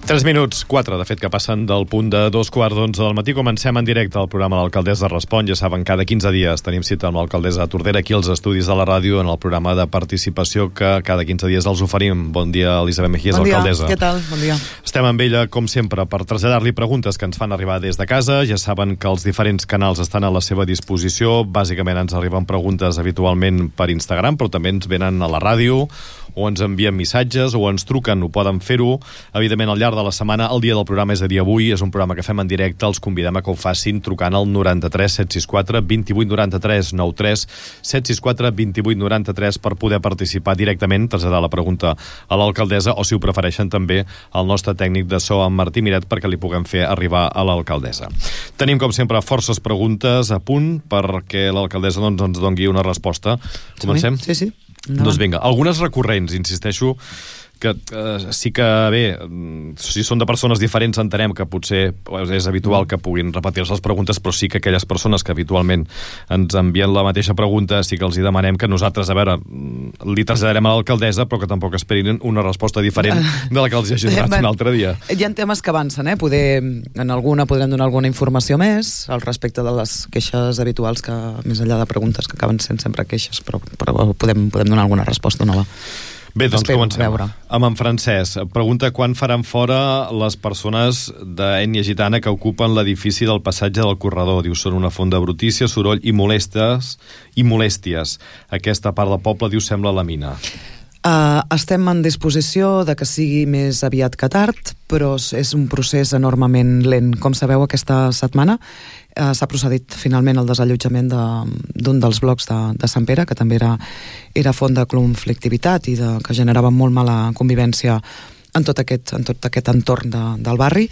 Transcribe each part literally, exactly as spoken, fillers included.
Tres minuts, quatre, de fet, que passen del punt de dos quarts d'onze del matí. Comencem en directe el programa L'Alcaldessa Respon. Ja saben, cada quinze dies tenim cita amb l'alcaldessa Tordera aquí als estudis de la ràdio en el programa de participació que cada quinze dies els oferim. Bon dia, Elisabet Mejías, bon dia. alcaldessa. Què tal? Bon dia. Estem amb ella, com sempre, per traslladar-li preguntes que ens fan arribar des de casa. Ja saben que els diferents canals estan a la seva disposició. Bàsicament ens arriben preguntes habitualment per Instagram, però també ens venen a la ràdio, o ens envien missatges, o ens truquen, ho poden fer-ho, evidentment, al llarg de la setmana. El dia del programa és a dir avui, és un programa que fem en directe, els convidem a que ho facin trucant al noranta-tres set sis quatre vint vuit noranta-tres noranta-tres set sis quatre vint vuit noranta-tres per poder participar directament, traslladar la pregunta a l'alcaldessa, o si ho prefereixen també al nostre tècnic de so, en Martí Miret, perquè li puguem fer arribar a l'alcaldessa. Tenim, com sempre, forces preguntes a punt perquè l'alcaldessa doncs, ens doni una resposta. Comencem? Sí, sí. No. Doncs vinga, algunes recurrents, insisteixo, que eh, sí que, bé, si són de persones diferents entenem que potser és habitual que puguin repetir-se les preguntes, però sí que aquelles persones que habitualment ens envien la mateixa pregunta sí que els hi demanem que nosaltres, a veure, li traslladarem a l'alcaldessa, però que tampoc esperin una resposta diferent de la que els hi hagi donat un altre dia. Hi ha temes que avancen, eh? Poder, en alguna podrem donar alguna informació més al respecte de les queixes habituals, que més enllà de preguntes que acaben sent sempre queixes, però, però podem, podem donar alguna resposta nova. Bé, doncs Espero, comencem amb en Francesc. Pregunta quan faran fora les persones d'ètnia gitana que ocupen l'edifici del passatge del corredor. Diu, són una font de brutícia, soroll i molestes i molèsties. Aquesta part del poble, diu, sembla la mina. Uh, estem en disposició de que sigui més aviat que tard, però és un procés enormement lent. Com sabeu, aquesta setmana uh, s'ha procedit finalment al desallotjament d'un de, dels blocs de, de Sant Pere, que també era, era font de conflictivitat i de, que generava molt mala convivència en tot aquest, en tot aquest entorn de, del barri.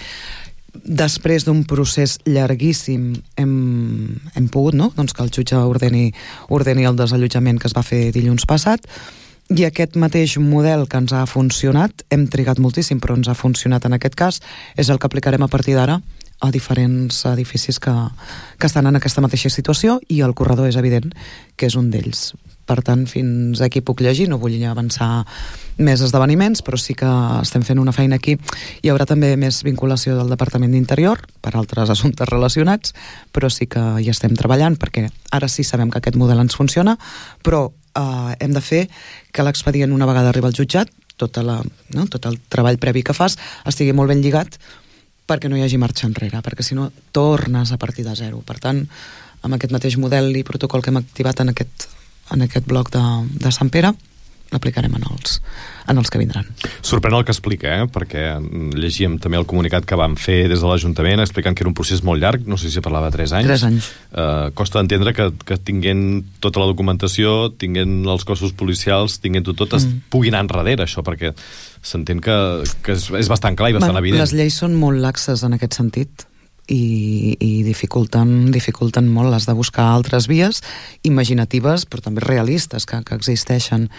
Després d'un procés llarguíssim hem, hem pogut, no?, doncs que el jutge ordeni, ordeni el desallotjament que es va fer dilluns passat. I aquest mateix model que ens ha funcionat, hem trigat moltíssim, però ens ha funcionat en aquest cas, és el que aplicarem a partir d'ara a diferents edificis que, que estan en aquesta mateixa situació, i el corredor és evident que és un d'ells. Per tant, fins aquí puc llegir, no vull avançar més esdeveniments, però sí que estem fent una feina aquí. Hi haurà també més vinculació del Departament d'Interior per altres assumptes relacionats, però sí que hi estem treballant, perquè ara sí sabem que aquest model ens funciona, però Uh, hem de fer que l'expedient, una vegada arriba al jutjat, tota la, no, tot el treball previ que fas estigui molt ben lligat perquè no hi hagi marxa enrere, perquè si no tornes a partir de zero. Per tant, amb aquest mateix model i protocol que hem activat en aquest, en aquest bloc de, de Sant Pere, l'aplicarem en els, en els que vindran. Sorprèn el que explica, eh? Perquè llegíem també el comunicat que vam fer des de l'Ajuntament explicant que era un procés molt llarg, no sé si parlava de tres anys. Tres anys. Uh, costa d'entendre que, que tinguent tota la documentació, tinguent els cossos policials, tinguent-ho tot, es mm. pugui anar enrere, això, perquè s'entén que, que és, és bastant clar i bastant bueno, evident. Les lleis són molt laxes en aquest sentit, i, i dificulten, dificulten molt. Has de buscar altres vies imaginatives, però també realistes, que, que existeixen.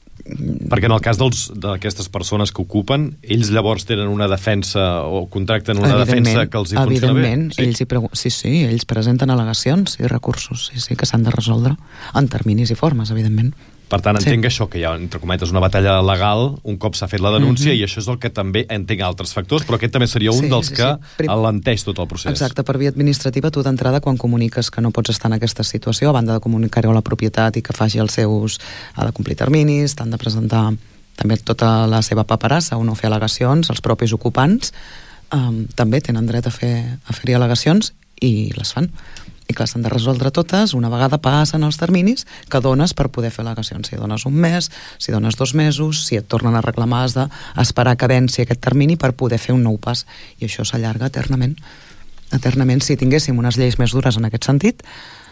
Perquè en el cas d'aquestes persones que ocupen, ells llavors tenen una defensa o contracten una defensa que els hi funciona bé? Evidentment, sí. Ells hi pregu- sí, sí, ells presenten al·legacions i recursos, sí, sí, que s'han de resoldre en terminis i formes, evidentment. Per tant, entenc sí. això, que hi ha, entre cometes, una batalla legal un cop s'ha fet la denúncia, mm-hmm. i això és el que també entenc altres factors, però aquest també seria un sí, dels sí, que sí. Prim... alenteix tot el procés. Exacte, per via administrativa, tu d'entrada, quan comuniques que no pots estar en aquesta situació, a banda de comunicar-ho a la propietat i que faci els seus... ha de complir terminis, t'han de presentar també tota la seva paperassa o no fer al·legacions, els propis ocupants um, també tenen dret a fer a fer-hi al·legacions i les fan. I clar, s'han de resoldre totes, una vegada passen els terminis que dones per poder fer al·legacions. Si dones un mes, si dones dos mesos, si et tornen a reclamar, has d'esperar que venci aquest termini per poder fer un nou pas. I això s'allarga eternament. Eternament, si tinguéssim unes lleis més dures en aquest sentit,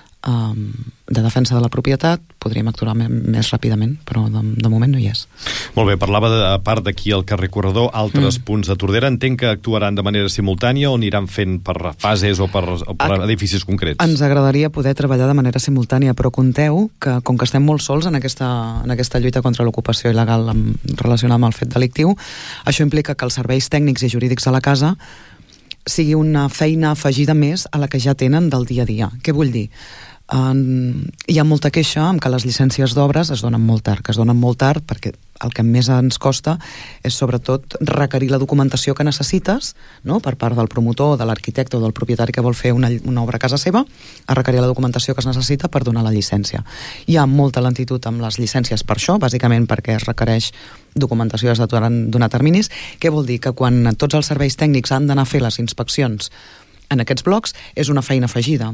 um, de defensa de la propietat, podríem actuar més ràpidament, però de, de moment no hi és. Molt bé, parlava de, a part d'aquí el carrer Corredor, altres mm. punts de Tordera. Entenc que actuaran de manera simultània o aniran fent per fases o per, o per edificis concrets? Ens agradaria poder treballar de manera simultània, però compteu que, com que estem molt sols en aquesta, en aquesta lluita contra l'ocupació il·legal amb, relacionada amb el fet delictiu, això implica que els serveis tècnics i jurídics de la casa sigui una feina afegida més a la que ja tenen del dia a dia. Què vull dir? En, hi ha molta queixa amb que les llicències d'obres es donen molt tard, que es donen molt tard perquè el que més ens costa és sobretot requerir la documentació que necessites, no?, per part del promotor, de l'arquitecte o del propietari que vol fer una, una obra a casa seva, a requerir la documentació que es necessita per donar la llicència. Hi ha molta lentitud amb les llicències per això, bàsicament perquè es requereix documentació des de donar terminis. Què vol dir? Que quan tots els serveis tècnics han d'anar a fer les inspeccions en aquests blocs és una feina afegida.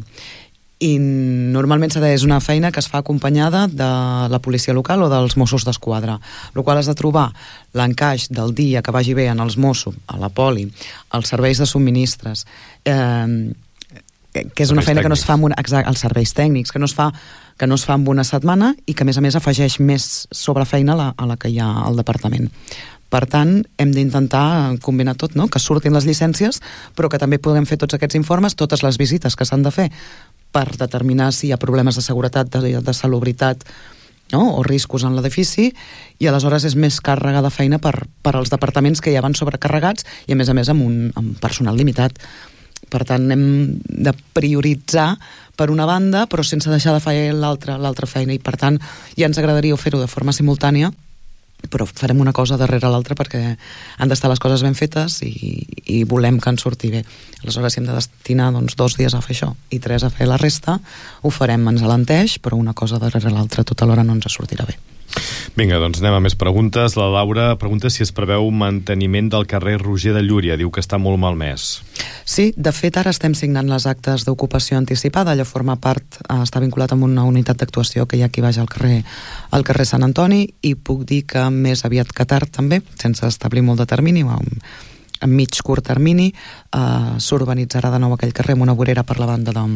I normalment és una feina que es fa acompanyada de la policia local o dels Mossos d'Esquadra, el qual has de trobar l'encaix del dia que vagi bé en els Mossos, a la poli, als serveis de subministres, eh, que és una feina que no es fa amb una, exacte, els serveis tècnics, que no es fa que no es fa en una setmana i que a més a més afegeix més sobrefeina a la, a la que hi ha al departament. Per tant, hem d'intentar combinar tot, no?, que surtin les llicències, però que també puguem fer tots aquests informes, totes les visites que s'han de fer per determinar si hi ha problemes de seguretat, de, de salubritat, no?, o riscos en l'edifici, i aleshores és més càrrega de feina per, per als departaments que ja van sobrecarregats i a més a més amb un amb personal limitat. Per tant, hem de prioritzar per una banda, però sense deixar de fer l'altra l'altra feina, i per tant ja ens agradaria fer-ho de forma simultània, però farem una cosa darrere l'altra perquè han d'estar les coses ben fetes i, i volem que ens surti bé. Aleshores, si hem de destinar doncs, dos dies a fer això i tres a fer la resta, ho farem, ens alenteix, però una cosa darrere l'altra tota l'hora no ens sortirà bé. Vinga, doncs anem a més preguntes. La Laura pregunta si es preveu manteniment del carrer Roger de Llúria. Diu que està molt malmès. Sí, de fet ara estem signant les actes d'ocupació anticipada. Allò forma part, eh, està vinculat amb una unitat d'actuació que hi ha aquí baix al carrer, al carrer Sant Antoni, i puc dir que més aviat que tard també, sense establir molt de termini, amb, amb mig curt termini, eh, s'urbanitzarà de nou aquell carrer amb una vorera per la banda de,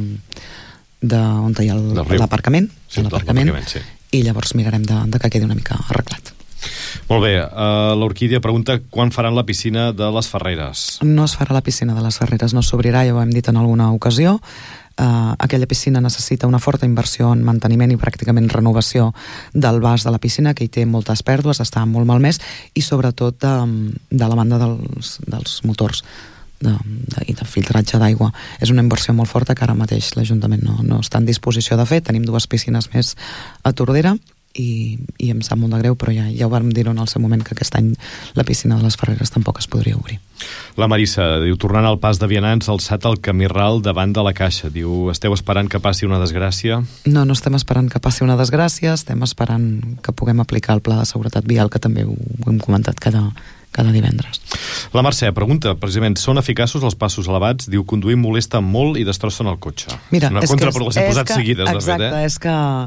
de, on hi ha l'aparcament, sí, l'aparcament, sí. I llavors mirarem de, de que quedi una mica arreglat. Molt bé, uh, l'Orquídia pregunta quan faran la piscina de les Ferreres. No es farà la piscina de les Ferreres, no s'obrirà, ja ho hem dit en alguna ocasió. Uh, aquella piscina necessita una forta inversió en manteniment i pràcticament renovació del vas de la piscina, que hi té moltes pèrdues, està molt malmès, i sobretot de, de la banda dels, dels motors de, de, i de filtratge d'aigua. És una inversió molt forta que ara mateix l'Ajuntament no, no està en disposició de fer. Tenim dues piscines més a Tordera i, i em sap molt de greu, però ja, ja ho vam dir en el seu moment que aquest any la piscina de les Ferreres tampoc es podria obrir. La Marissa diu, tornant al pas de vianants alçat al camí ral davant de la Caixa. Diu, esteu esperant que passi una desgràcia? No, no estem esperant que passi una desgràcia, estem esperant que puguem aplicar el pla de seguretat vial, que també ho, ho hem comentat cada cada divendres. La Mercè pregunta, precisament, són eficaços els passos elevats? Diu, conduir molesta molt i destrossen el cotxe. Mira, una és contra, que, però les he posat que, seguides, exacte, de fet, eh? És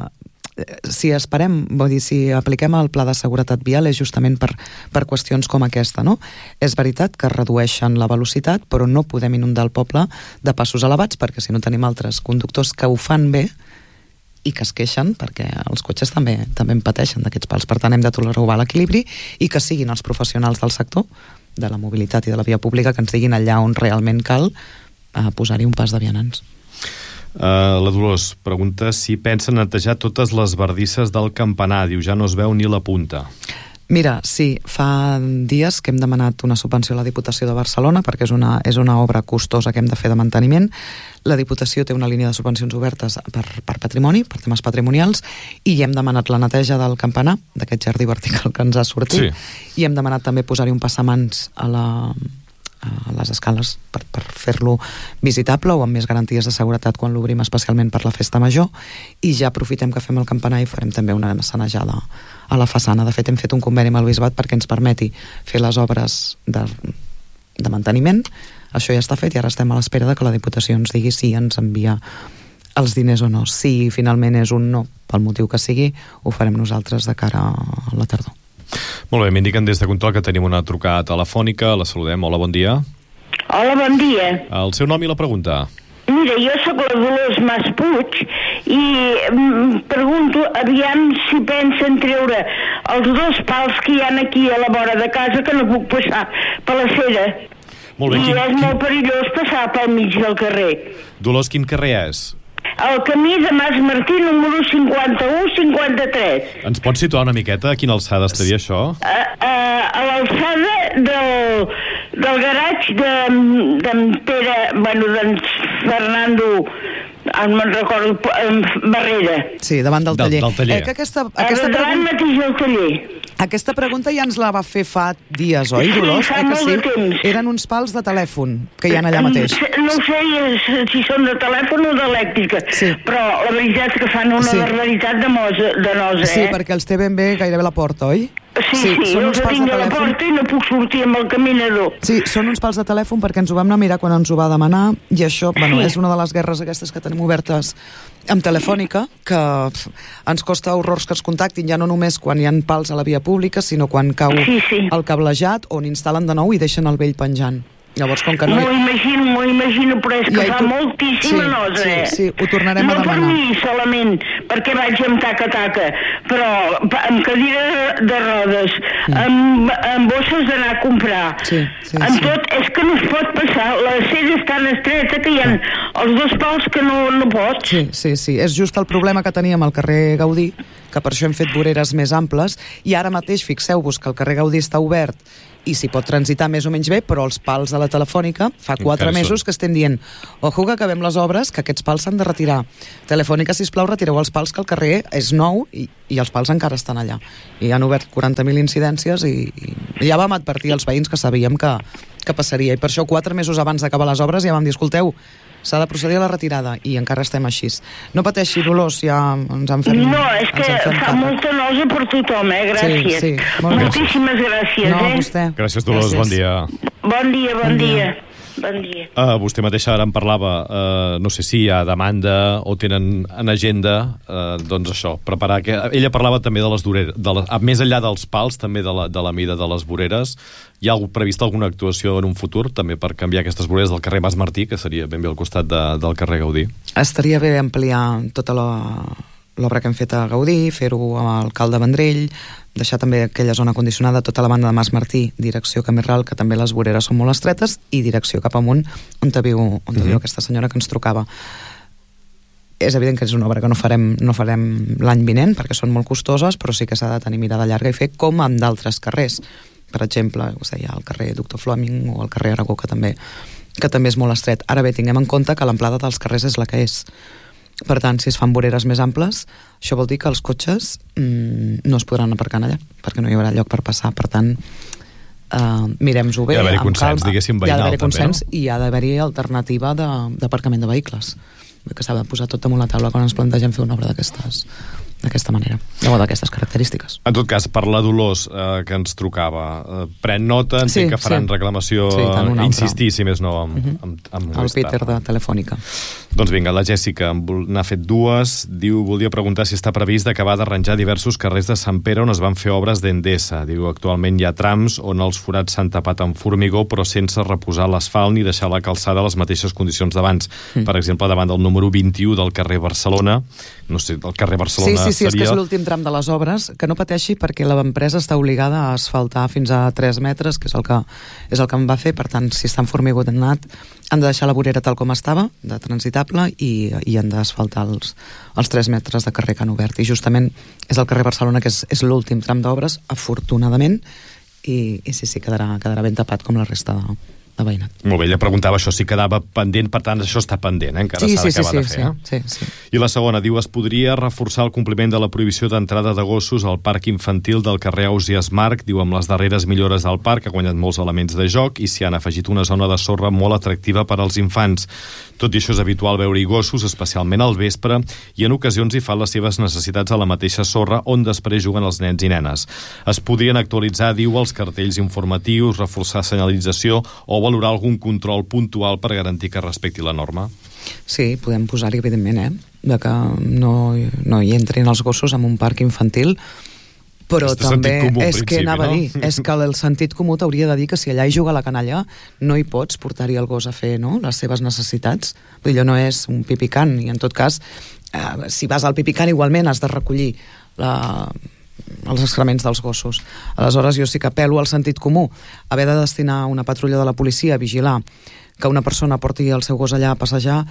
que si esperem, vull dir, si apliquem el pla de seguretat vial és justament per, per qüestions com aquesta, no? És veritat que redueixen la velocitat, però no podem inundar el poble de passos elevats, perquè si no tenim altres conductors que ho fan bé i que es queixen, perquè els cotxes també també en pateixen d'aquests pals. Per tant, hem de trobar l'equilibri i que siguin els professionals del sector de la mobilitat i de la via pública que ens diguin allà on realment cal eh, posar-hi un pas de vianants. Uh, la Dolors pregunta si pensa netejar totes les bardisses del campanar. Diu, ja no es veu ni la punta. Mira, sí, fa dies que hem demanat una subvenció a la Diputació de Barcelona perquè és una, és una obra costosa que hem de fer de manteniment. La Diputació té una línia de subvencions obertes per, per patrimoni, per temes patrimonials, i hem demanat la neteja del campanar, d'aquest jardí vertical que ens ha sortit, sí. I hem demanat també posar-hi un passamans a, la, a les escales per, per fer-lo visitable o amb més garanties de seguretat quan l'obrim, especialment per la festa major, i ja aprofitem que fem el campanar i farem també una sanejada a la façana. De fet, hem fet un conveni amb el Bisbat perquè ens permeti fer les obres de, de manteniment. Això ja està fet i ara estem a l'espera de que la Diputació ens digui si ens envia els diners o no. Si finalment és un no, pel motiu que sigui, ho farem nosaltres de cara a la tardor. Molt bé, m'indiquen des de Control que tenim una trucada telefònica. La saludem. Hola, bon dia. Hola, bon dia. El seu nom i la pregunta. Mira, jo sóc la Dolors Mas Puig i mm, pregunto, aviam si pensen treure els dos pals que hi ha aquí a la vora de casa, que no puc passar per la cera. Molt bé, I quin, és quin... molt perillós passar pel mig del carrer. Dolors, quin carrer és? El camí de Mas Martí, número cinquanta-u cinquanta-tres. Ens pots situar una miqueta? A quina alçada estaria això? A, a, a l'alçada del, del garatge de, d'en Pere, bueno, d'en Fernando Ah, me'n recordo, Barrera. Sí, davant del taller. Del, del taller. Eh, que aquesta, aquesta, Davant pregunta, mateix del taller. aquesta pregunta ja ens la va fer fa dies, oi, Sí, Dolors? fa eh, que molt de temps. Eren uns pals de telèfon que hi ha allà mateix. No sé si són de telèfon o d'elèctrica, Sí. però la veritat és que fan una Sí. barbaritat de, mosa, de nosa, Sí, eh? perquè els té ben bé gairebé a la porta, oi? Sí, sí, sí, són jo uns que pals tinc de a la telèfon. porta i no puc sortir amb el caminador. Sí, són uns pals de telèfon perquè ens ho vam anar a mirar quan ens ho va demanar i això, bueno, Sí. és una de les guerres aquestes que tenim obertes amb Telefònica, que pf, ens costa horrors que es contactin, ja no només quan hi ha pals a la via pública, sinó quan cau Sí, sí. el cablejat, on instal·len de nou i deixen el vell penjant. Llavors, com que no... M'ho imagino, m'ho imagino, però és que I ahí fa tu- moltíssima sí, nosa, sí, eh? sí, ho tornarem no a demanar. No per mi solament, perquè vaig amb taca-taca, però pa- amb cadira de, de rodes, mm. amb, amb bosses d'anar a comprar, Sí, sí, amb sí. tot, és que no es pot passar, la seda és tan estreta que hi ha els dos pals que no, no pots. Sí, sí, sí, és just el problema que teníem al carrer Gaudí, que per això hem fet voreres més amples, i ara mateix fixeu-vos que el carrer Gaudí està obert i s'hi pot transitar més o menys bé, però els pals de la Telefònica fa quatre Encara mesos són. que estem dient ojo que acabem les obres, que aquests pals s'han de retirar. Telefònica, sisplau, retireu els pals, que el carrer és nou i, i els pals encara estan allà. I han obert quaranta mil incidències i, i ja vam advertir als veïns que sabíem que, que passaria. I per això, quatre mesos abans d'acabar les obres, ja vam dir, escolteu, s'ha de procedir a la retirada, i encara estem així. No pateixi, Dolors, ja ens en fem No, és que ens en fem fa càrrec. molta nosa per tothom, eh? Gràcies. Sí, sí, molt Moltíssimes gràcies, No, eh? a vostè. Gràcies, Dolors, bon dia. Bon dia, bon, Bon dia. dia. Bon dia. Uh, vostè mateixa ara em parlava, uh, no sé si hi ha demanda o tenen en agenda, uh, doncs això, preparar... Que... Ella parlava també de les voreres, de la... més enllà dels pals, també de la, de la mida de les voreres. Hi ha prevista alguna actuació en un futur, també per canviar aquestes voreres del carrer Mas Martí, que seria ben bé al costat de, del carrer Gaudí? Estaria bé ampliar tota la... l'obra que hem fet a Gaudí, fer-ho al Cal de Vendrell, deixar també aquella zona condicionada, tota la banda de Mas Martí, direcció Camí Ral, que també les voreres són molt estretes, i direcció cap amunt, on te viu, on te Mhm. viu aquesta senyora que ens trucava. És evident que és una obra que no farem, no farem l'any vinent, perquè són molt costoses, però sí que s'ha de tenir mirada llarga i fer com amb d'altres carrers. Per exemple, us deia, el carrer Doctor Fleming o el carrer Aragó, que també, que també és molt estret. Ara bé, tinguem en compte que l'amplada dels carrers és la que és. Per tant, si es fan voreres més amples, això vol dir que els cotxes mmm, no es podran aparcar allà, perquè no hi haurà lloc per passar. Per tant, uh, mirem-ho bé. Hi ha d'haver-hi amb consens, calma. diguéssim, Hi ha veïnal, d'haver també, consens, no? i hi ha d'haver-hi alternativa de- d'aparcament de, de vehicles, que s'ha de posar tot damunt la taula quan ens plantegem fer una obra d'aquestes d'aquesta manera, o d'aquestes característiques. En tot cas, per la Dolors eh, que ens trucava, eh, pren nota, entenc Sí, que faran sí. reclamació, Sí, tant una altra. insistir, si més no, amb, Mhm. amb, amb El Westar. Peter de Telefònica. Doncs vinga, la Jèssica n'ha fet dues. Diu, volia preguntar si està previst d'acabar d'arranjar diversos carrers de Sant Pere on es van fer obres d'Endesa. Diu, actualment hi ha trams on els forats s'han tapat amb formigó, però sense reposar l'asfalt ni deixar la calçada a les mateixes condicions d'abans. Mm. Per exemple, davant del número vint-i-u del carrer Barcelona, no sé, el carrer Barcelona Sí, sí, sí, és que seria... és l'últim tram de les obres, que no pateixi perquè l'empresa està obligada a asfaltar fins a tres metres, que és el que, és el que em va fer. Per tant, si està en formigó anat, han de deixar la vorera tal com estava, de transitable, i, i han d'asfaltar els, els tres metres de carrer que han obert. I justament és el carrer Barcelona, que és, és l'últim tram d'obres, afortunadament, i, i sí, sí, quedarà, quedarà ben tapat com la resta de, de veïnat. Molt bé, ella preguntava això si quedava pendent, per tant, això està pendent, eh? encara Sí, s'ha sí, sí, d'acabar sí, de fer. sí, eh? sí, sí. I la segona, diu, es podria reforçar el compliment de la prohibició d'entrada de gossos al parc infantil del carrer Ausiàs Marc, diu, amb les darreres millores del parc, ha guanyat molts elements de joc i s'hi han afegit una zona de sorra molt atractiva per als infants. Tot i això és habitual veure-hi gossos, especialment al vespre, i en ocasions hi fan les seves necessitats a la mateixa sorra on després juguen els nens i nenes. Es podrien actualitzar, diu, els cartells informatius, reforçar senyalització o valorar algun control puntual per garantir que respecti la norma. Sí, podem posar-hi, evidentment, eh? De que no, no hi entrin els gossos en un parc infantil, però És de també sentit comú, en és que principi, anava no? a dir, és que el sentit comú t'hauria de dir que si allà hi juga la canalla no hi pots portar-hi el gos a fer, no?, les seves necessitats. Vull dir, allò no és un pipicant, i en tot cas, eh, si vas al pipicant igualment has de recollir la, els excrements dels gossos. Aleshores jo sí que apel·lo al sentit comú. Haver de destinar una patrulla de la policia a vigilar que una persona porti el seu gos allà a passejar,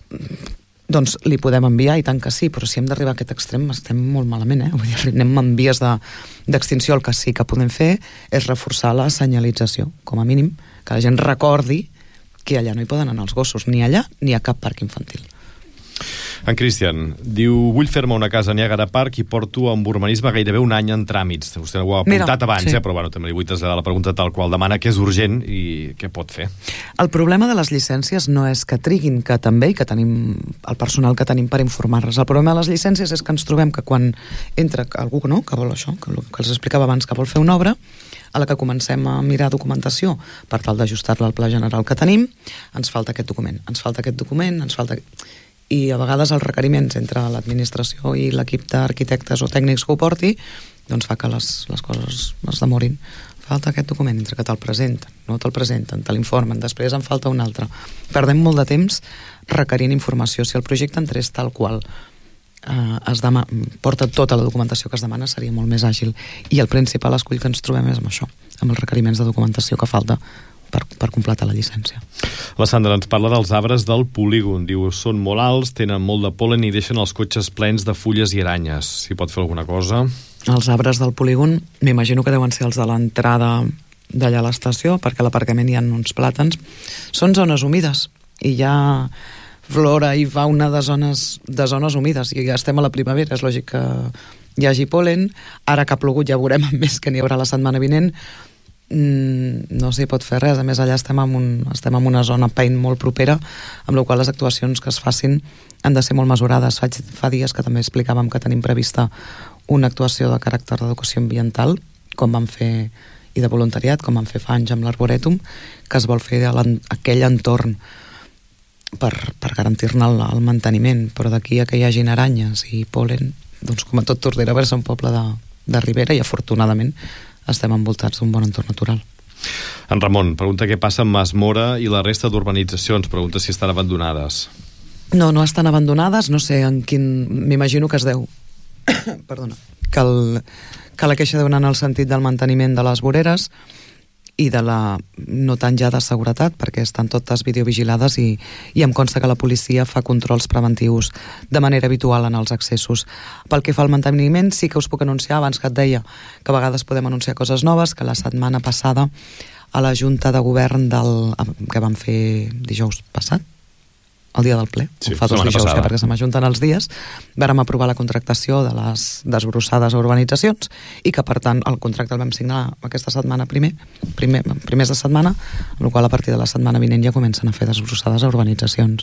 doncs li podem enviar, i tant que sí, però si hem d'arribar a aquest extrem estem molt malament, eh? Vull dir, anem en vies de, d'extinció. El que sí que podem fer és reforçar la senyalització, com a mínim, que la gent recordi que allà no hi poden anar els gossos, ni allà ni a cap parc infantil. En Cristian diu, vull fer-me una casa a Niagara Park i porto amb urbanisme gairebé un any en tràmits. Vostè ho ha apuntat Mira, abans, sí. eh? Però bueno, també li vull traslladar la pregunta tal qual demana, que és urgent i què pot fer. El problema de les llicències no és que triguin, que també, i que tenim el personal que tenim per informar-les. El problema de les llicències és que ens trobem que quan entra algú no, que vol això, que, que els explicava abans, que vol fer una obra, a la que comencem a mirar documentació per tal d'ajustar-la al pla general que tenim, ens falta aquest document, ens falta aquest document, ens falta... I a vegades els requeriments entre l'administració i l'equip d'arquitectes o tècnics que ho porti doncs fa que les, les coses es demorin. Falta aquest document, entre que te'l presenten, no te'l presenten, te l'informen, després en falta un altre. Perdem molt de temps requerint informació. Si el projecte entrés tal qual eh, es dema, porta tota la documentació que es demana, seria molt més àgil. I el principal escull que ens trobem és amb això, amb els requeriments de documentació que falta Per, per completar la llicència. La Sandra ens parla dels arbres del polígon. Diu, són molt alts, tenen molt de pol·len i deixen els cotxes plens de fulles i aranyes. Si pot fer alguna cosa? Els arbres del polígon, m'imagino que deuen ser els de l'entrada d'allà a l'estació, perquè a l'aparcament hi ha uns plàtans. Són zones humides i hi ha flora i fauna de zones, de zones humides, i ja estem a la primavera, és lògic que hi hagi pol·len. Ara que ha plogut ja veurem més que n'hi haurà la setmana vinent. Mm, no s'hi pot fer res. A més, allà estem en, un, estem en una zona paint molt propera, amb la qual les actuacions que es facin han de ser molt mesurades. Fa, fa dies que també explicàvem que tenim prevista una actuació de caràcter d'educació ambiental, com vam fer, i de voluntariat, com vam fer fa anys amb l'Arborètum, que es vol fer a aquell entorn per, per garantir-ne el, el manteniment, però d'aquí a que hi hagin aranyes i pol·len, doncs com a tot Tordera, va ser un poble de, de Ribera, i afortunadament estem envoltats d'un bon entorn natural. En Ramon pregunta què passa amb Mas Mora i la resta d'urbanitzacions. Pregunta si estan abandonades. No, no estan abandonades. No sé en quin... M'imagino que es deu... Perdona. Que, el, que la queixa deu anar en el sentit del manteniment de les voreres i de la... no tant ja de seguretat, perquè estan totes videovigilades i, i em consta que la policia fa controls preventius de manera habitual en els accessos. Pel que fa al manteniment, sí que us puc anunciar, abans que et deia que a vegades podem anunciar coses noves, que la setmana passada a la Junta de Govern del, que vam fer dijous passat, el dia del ple, sí, fa dos dijous, que perquè se m'ajunten els dies, vàrem aprovar la contractació de les desbrossades a urbanitzacions i que, per tant, el contracte el vam signar aquesta setmana primer, primer primers de setmana, amb la qual a partir de la setmana vinent ja comencen a fer desbrossades a urbanitzacions.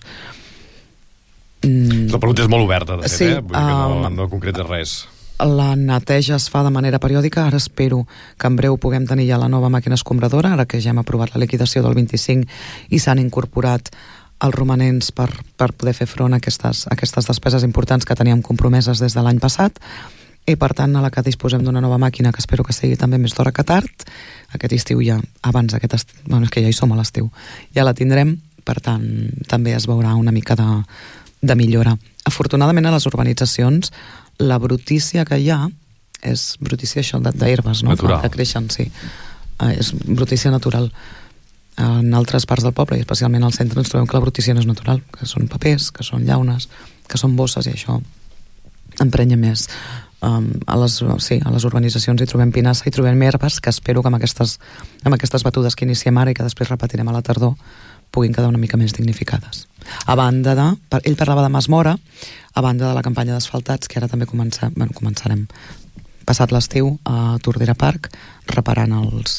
Mm. La pregunta és molt oberta, de fet, sí, eh? Vull dir que no, no concreta res. La neteja es fa de manera periòdica. Ara espero que en breu puguem tenir ja la nova màquina escombradora, ara que ja hem aprovat la liquidació del vint-i-cinc i s'han incorporat els romanents per, per poder fer front a aquestes, a aquestes despeses importants que teníem compromeses des de l'any passat, i per tant a la que disposem d'una nova màquina, que espero que sigui també més d'hora que tard, aquest estiu ja, abans aquest estiu, bueno, és que ja hi som a l'estiu, ja la tindrem, per tant també es veurà una mica de, de millora. Afortunadament a les urbanitzacions la brutícia que hi ha és brutícia això d'herbes, no? Natural. Que creixen, sí. És brutícia natural. En altres parts del poble, i especialment al centre, ens trobem que la brutícia no és natural, que són papers, que són llaunes, que són bosses, i això emprenya més. Um, a, les, sí, a les urbanitzacions hi trobem pinassa, hi trobem herbes, que espero que amb aquestes, amb aquestes batudes que iniciem ara i que després repetirem a la tardor puguin quedar una mica més dignificades. A banda de... Ell parlava de Mas Mora, a banda de la campanya d'asfaltats, que ara també comença, bueno, començarem passat l'estiu a Tordera Park, reparant els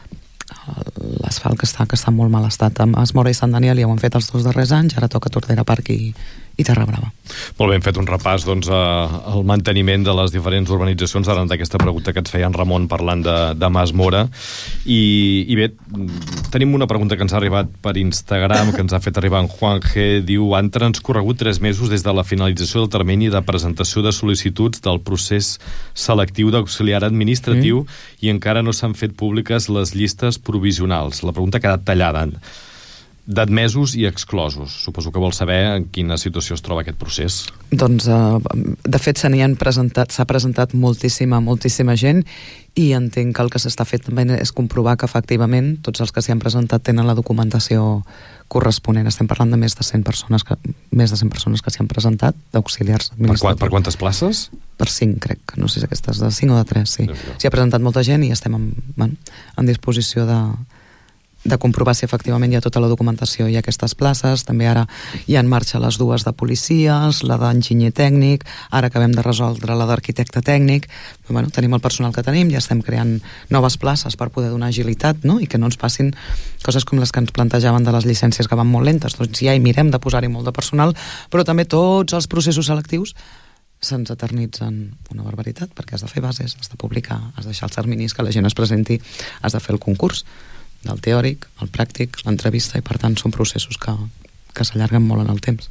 l'asfalt que està, que està en molt mal estat. A Mas Mora i Sant Daniel ja ho han fet els dos darrers anys, ara toca Tordera Park i, i Terra Brava. Molt bé, hem fet un repàs doncs, al manteniment de les diferents urbanitzacions arran d'aquesta pregunta que ens feia en Ramon parlant de, de Mas Mora. I, i bé, tenim una pregunta que ens ha arribat per Instagram, que ens ha fet arribar en Juan G. Diu, han transcorregut tres mesos des de la finalització del termini de presentació de sol·licituds del procés selectiu d'auxiliar administratiu mm. i encara no s'han fet públiques les llistes provisionals. La pregunta ha quedat tallada. D'admesos i exclosos. Suposo que vol saber en quina situació es troba aquest procés. Doncs, eh, de fet, se n'hi han presentat, s'ha presentat moltíssima, moltíssima gent, i entenc que el que s'està fet també és comprovar que efectivament tots els que s'hi han presentat tenen la documentació corresponent. Estem parlant de més de cent persones que, més de cent persones que s'hi han presentat, d'auxiliars administratius. Per, per quantes places? Per cinc, crec. No sé si aquestes de cinc o de tres, sí. S'hi ha presentat molta gent i estem en, bueno, en disposició de de comprovar si efectivament hi ha tota la documentació i aquestes places. També ara hi ha en marxa les dues de policies, la d'enginyer tècnic, ara acabem de resoldre la d'arquitecte tècnic. Bueno, tenim el personal que tenim, ja estem creant noves places per poder donar agilitat, no? I que no ens passin coses com les que ens plantejaven de les llicències que van molt lentes. Doncs ja hi mirem de posar-hi molt de personal, però també tots els processos selectius se'ns eternitzen una barbaritat, perquè has de fer bases, has de publicar, has de deixar els terminis, que la gent es presenti, has de fer el concurs del teòric, el pràctic, l'entrevista, i per tant són processos que, que s'allarguen molt en el temps.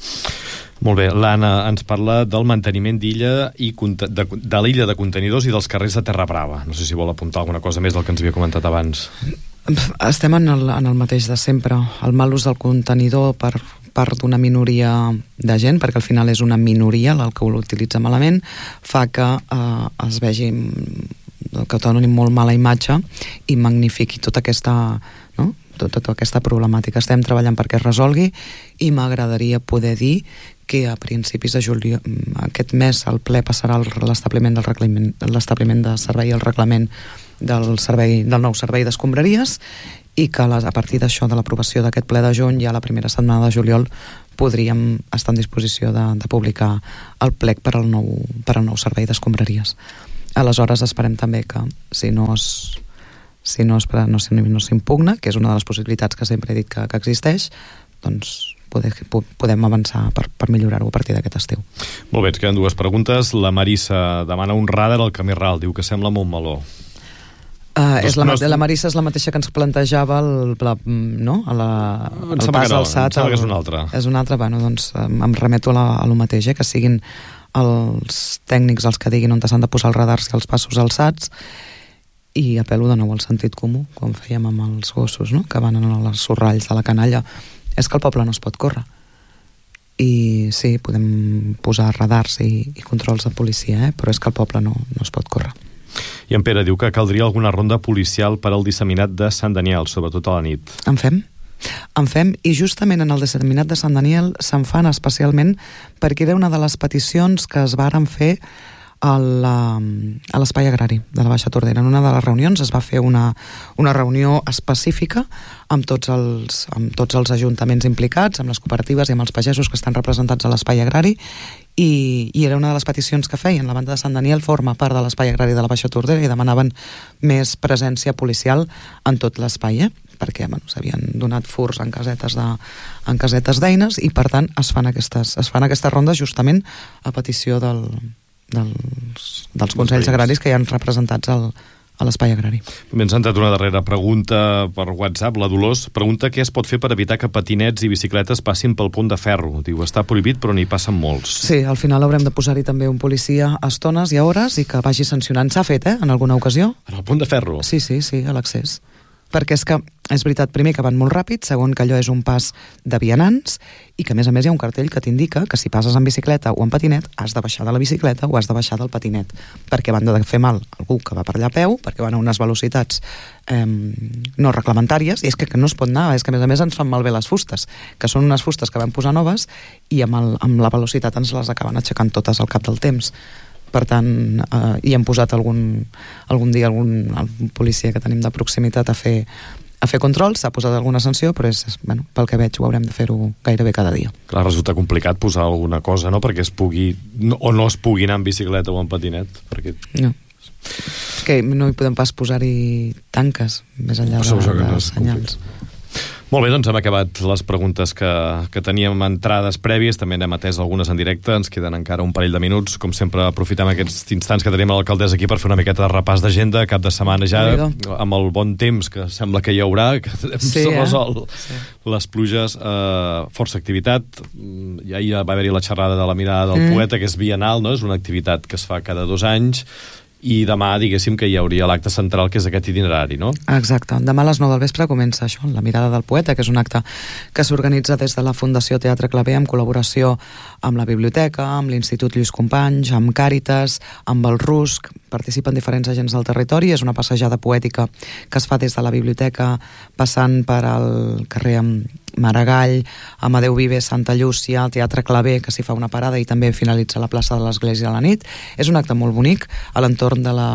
Molt bé, l'Anna ens parla del manteniment d'illa i de, de l'illa de contenidors i dels carrers de Terra Brava. No sé si vol apuntar alguna cosa més del que ens havia comentat abans. Estem en el, en el mateix de sempre. El mal ús del contenidor per part d'una minoria de gent, perquè al final és una minoria el que l'utilitza malament, fa que eh, es vegi que doni molt mala imatge i magnifiqui tota aquesta, no? tota, tota aquesta problemàtica. Estem treballant perquè es resolgui i m'agradaria poder dir que a principis de juliol, aquest mes, el ple passarà l'establiment del reglament, l'establiment de servei i el reglament del, servei, del nou servei d'escombraries, i que a partir d'això, de l'aprovació d'aquest ple de juny, ja la primera setmana de juliol podríem estar en disposició de, de publicar el plec per al nou, per al nou servei d'escombraries. Aleshores esperem també que si no es, si no, es, no, no s'impugna, que és una de les possibilitats que sempre he dit que, que existeix, doncs poder, podem avançar per, per millorar-ho a partir d'aquest estiu. Molt bé, ens queden dues preguntes. La Marissa demana un radar al Camí Ral, diu que sembla Montmeló. Uh, és la, la Marissa és la mateixa que ens plantejava el, la, no? a la, el pas no, alçat. Em sembla que és una altra. És una altra, bueno, doncs em remeto a, la, a lo mateix, eh? Que siguin els tècnics els que diguin on s'han de posar els radars i els passos alçats, i apel·lo de nou al sentit comú, com fèiem amb els gossos, no? Que van als sorralls de la canalla. És que el poble no es pot córrer. I sí, podem posar radars i, i controls de policia, eh? Però és que el poble no, no es pot córrer. I en Pere diu que caldria alguna ronda policial per al disseminat de Sant Daniel, sobretot a la nit. En fem. En fem, i justament en el disseminat de Sant Daniel se'n fan especialment perquè era una de les peticions que es varen fer a l'espai agrari de la Baixa Tordera. En una de les reunions es va fer una, una reunió específica amb tots, els, amb tots els ajuntaments implicats, amb les cooperatives i amb els pagesos que estan representats a l'espai agrari, i, i era una de les peticions que feien. La banda de Sant Daniel forma part de l'espai agrari de la Baixa Tordera i demanaven més presència policial en tot l'espai, eh? Perquè bueno, s'havien donat furs en casetes de, en casetes d'eines, i per tant es fan aquestes, es fan aquestes rondes justament a petició del dels, dels consells agraris que hi ha representats al, a l'espai agrari. Ens ha entrat una darrera pregunta per WhatsApp. La Dolors pregunta què es pot fer per evitar que patinets i bicicletes passin pel pont de ferro. Diu, està prohibit però n'hi passen molts. Sí, al final haurem de posar-hi també un policia a estones i a hores i que vagi sancionant. S'ha fet, eh, en alguna ocasió. En el pont de ferro? Sí, sí, sí, a l'accés. Perquè és que, és veritat, primer que van molt ràpid, segon que allò és un pas de vianants, i que a més a més hi ha un cartell que t'indica que si passes en bicicleta o en patinet has de baixar de la bicicleta o has de baixar del patinet, perquè van de fer mal algú que va per allà a peu, perquè van a unes velocitats eh, no reglamentàries, i és que, que no es pot anar, és que a més a més ens fan malbé les fustes, que són unes fustes que vam posar noves i amb, el, amb la velocitat ens les acaben aixecant totes al cap del temps. Per tant, eh, hi hem posat algun, algun dia algun, algun policia que tenim de proximitat a fer, a fer control, s'ha posat alguna sanció, però és, bueno, pel que veig ho haurem de fer-ho gairebé cada dia. Clar, resulta complicat posar alguna cosa, no?, perquè es pugui, no, o no es pugui anar en bicicleta o en patinet. Perquè... No. És que no hi podem pas posar-hi tanques, més enllà de, de, de senyals. Molt bé, doncs hem acabat les preguntes que, que teníem entrades prèvies, també n'hem atès algunes en directe, ens queden encara un parell de minuts. Com sempre, aprofitem aquests instants que tenim a l'alcaldessa aquí per fer una miqueta de repàs d'agenda, cap de setmana ja, amb el bon temps que sembla que hi haurà, que sí, s'ha resolt eh? sí. les pluges, eh, força activitat. Ja hi va haver-hi la xerrada de la mirada del mm. poeta, que és bienal, no? És una activitat que es fa cada dos anys, i demà, diguéssim, que hi hauria l'acte central, que és aquest itinerari, no? Exacte. Demà a les nou del vespre comença això, la mirada del poeta, que és un acte que s'organitza des de la Fundació Teatre Claver, en col·laboració amb la Biblioteca, amb l'Institut Lluís Companys, amb Càritas, amb el Rusc. Participen diferents agents del territori. És una passejada poètica que es fa des de la Biblioteca, passant per al carrer Maragall, Amadeu Vives, Santa Llúcia, el Teatre Claver, que s'hi fa una parada, i també finalitza la plaça de l'Església a la nit. És un acte molt bonic a l'entorn de la,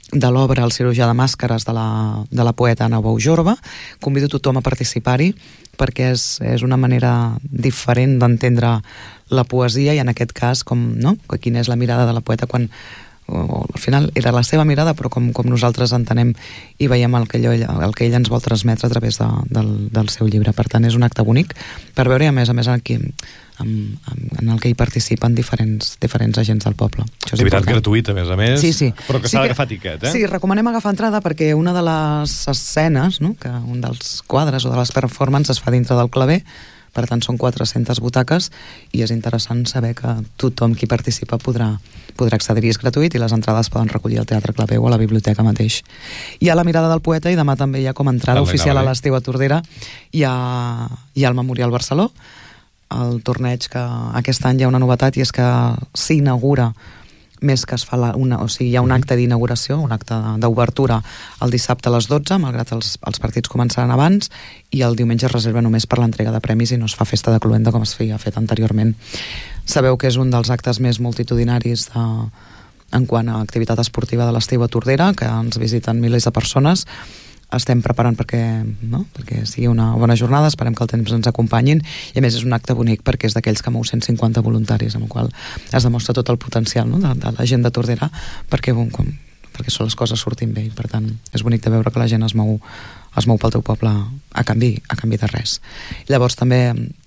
de l'obra El cirurgià de màscares de la, de la poeta Anna Bou Jorba. Convido tothom a participar-hi perquè és, és una manera diferent d'entendre la poesia i en aquest cas com, no? Quina és la mirada de la poeta quan o, al final era la seva mirada però com, com nosaltres entenem i veiem el que, ell, el que ell ens vol transmetre a través de, del, del seu llibre. Per tant és un acte bonic per veure i a més a més aquí en, en el que hi participen diferents, diferents agents del poble. Activitat gratuïta, a més a més, sí, sí. però que sí s'ha que, d'agafar tiquet, eh? Sí, recomanem agafar entrada perquè una de les escenes, no? Que un dels quadres o de les performances es fa dintre del claver, per tant són quatre-centes butaques i és interessant saber que tothom qui participa podrà, podrà accedir-hi. És gratuït i les entrades poden recollir al Teatre Claver o a la biblioteca mateix. Hi ha la mirada del poeta i demà també hi ha com a entrada oficial a l'estiu a Tordera hi ha, hi ha el Memorial Barceló, el torneig que aquest any hi ha una novetat i és que s'inaugura més que es fa la, una, o sigui, hi ha un acte d'inauguració, un acte d'obertura el dissabte a les dotze, malgrat els, els partits començaran abans, i el diumenge es reserva només per l'entrega de premis i no es fa festa de cluenda com es feia fet anteriorment. Sabeu que és un dels actes més multitudinaris de, en quant a activitat esportiva de l'estiu a Tordera, que ens visiten milers de persones. Estem preparant perquè, no? perquè sigui una bona jornada, esperem que el temps ens acompanyin i a més és un acte bonic perquè és d'aquells que mou cent cinquanta voluntaris, amb el qual es demostra tot el potencial, no? de, de la gent de Tordera perquè, bon, com, perquè les coses surtin bé i per tant és bonic de veure que la gent es mou, es mou pel teu poble a canvi, a canvi de res. Llavors també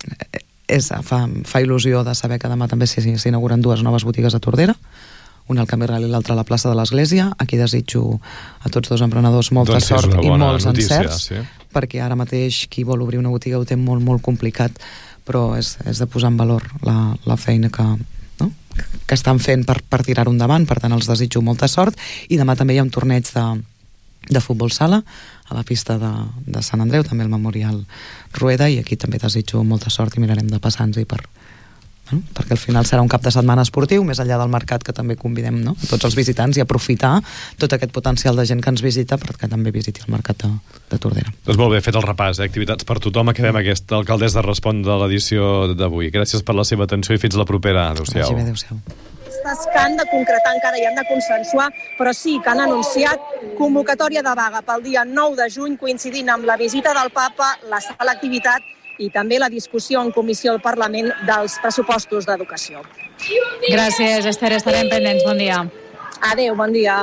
és, fa, fa il·lusió de saber que demà també s'inauguren dues noves botigues a Tordera, una al Camí Real i l'altra a la plaça de l'Església. Aquí desitjo a tots dos emprenedors molta doncs sort i molts notícia, encerts, sí. Perquè ara mateix qui vol obrir una botiga ho té molt, molt complicat, però és, és de posar en valor la, la feina que, no? que estan fent per, per tirar-ho endavant, per tant els desitjo molta sort i demà també hi ha un torneig de, de futbol sala a la pista de, de Sant Andreu, també el Memorial Rueda, i aquí també desitjo molta sort i mirarem de passar-nos-hi per perquè al final serà un cap de setmana esportiu més enllà del mercat que també convidem, no? tots els visitants i aprofitar tot aquest potencial de gent que ens visita perquè també visiti el mercat de, de Tordera. Doncs molt bé, fet el repàs, eh? Activitats per tothom. Acabem aquesta alcaldessa respon de l'edició d'avui. Gràcies per la seva atenció i fins la propera. Adéu-siau. Vagi bé, adéu-siau. Que han de concretar encara i han de consensuar, però sí que han anunciat convocatòria de vaga pel dia nou de juny coincidint amb la visita del papa, la selectivitat i també la discussió en comissió al Parlament dels pressupostos d'educació. Gràcies, Esther. Estarem pendents. Bon dia. Adéu, bon dia.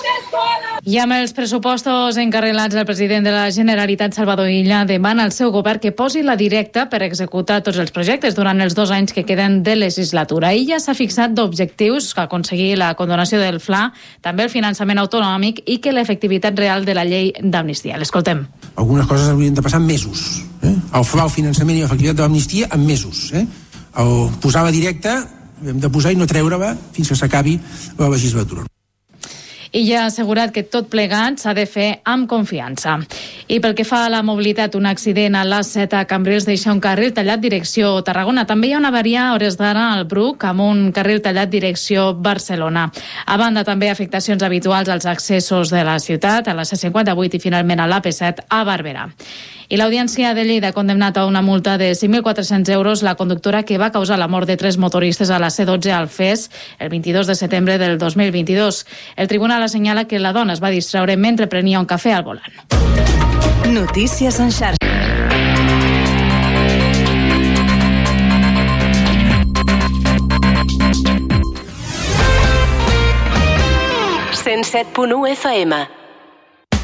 I amb els pressupostos encarrilats, el president de la Generalitat, Salvador Illa, demana al seu govern que posi la directa per executar tots els projectes durant els dos anys que queden de legislatura. Illa s'ha fixat d'objectius que aconseguir la condonació del F L A, també el finançament autonòmic i que l'efectivitat real de la llei d'amnistia. L'escoltem. Algunes coses haurien de passar en mesos. Eh? El F L A, el finançament i l'efectivitat de l'amnistia en mesos. Eh? El posar la directa hem de posar i no treure-la fins que s'acabi la legislatura. I ja ha assegurat que tot plegat s'ha de fer amb confiança. I pel que fa a la mobilitat, un accident a l'A set a Cambrils deixa un carril tallat direcció Tarragona. També hi ha una avaria a hores d'ara al Bruc amb un carril tallat direcció Barcelona. A banda, també afectacions habituals als accessos de la ciutat, a la C cinquanta-vuit i finalment a l'A P set a Barberà. I l'Audiència de Lleida ha condemnat a una multa de cinc mil quatre-cents euros la conductora que va causar la mort de tres motoristes a la C dotze al Fes el vint-i-dos de setembre del dos mil vint-i-dos. El tribunal assenyala que la dona es va distraure mentre prenia un cafè al volant. Notícies en xarxa. cent set punt u F M